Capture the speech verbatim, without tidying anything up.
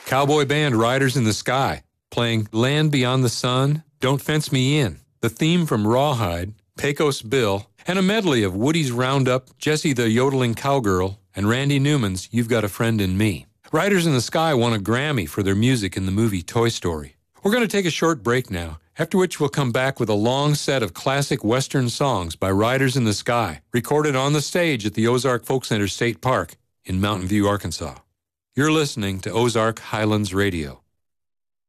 Cowboy band Riders in the Sky, playing Land Beyond the Sun, Don't Fence Me In, the theme from Rawhide, Pecos Bill, and a medley of Woody's Roundup, Jesse the Yodeling Cowgirl, and Randy Newman's You've Got a Friend in Me. Riders in the Sky won a Grammy for their music in the movie Toy Story. We're going to take a short break now, after which we'll come back with a long set of classic Western songs by Riders in the Sky, recorded on the stage at the Ozark Folk Center State Park in Mountain View, Arkansas. You're listening to Ozark Highlands Radio.